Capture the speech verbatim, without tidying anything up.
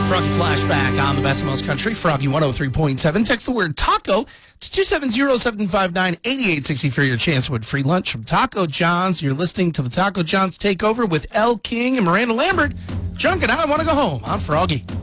Froggy Flashback on the Best of Most Country. Froggy one oh three point seven. Text the word taco to two seven zero, seven five nine, eight eight six zero for your chance to win free lunch from Taco John's. You're listening to the Taco John's Takeover with Elle King and Miranda Lambert. Drunk and I want to go home. I'm Froggy.